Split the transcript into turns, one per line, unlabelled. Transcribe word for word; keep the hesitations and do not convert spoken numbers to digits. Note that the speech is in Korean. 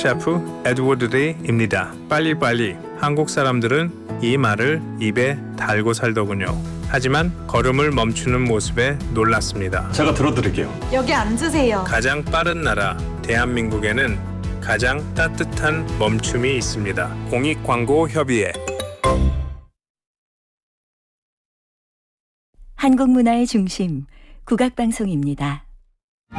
셰프 에드워드 데이입니다. 빨리빨리. 한국 사람들은 이 말을 입에 달고 살더군요. 하지만 걸음을 멈추는 모습에 놀랐습니다.
제가 들어드릴게요.
여기 앉으세요.
가장 빠른 나라 대한민국에는 가장 따뜻한 멈춤이 있습니다. 공익광고협의회.
한국문화의 중심 국악방송입니다.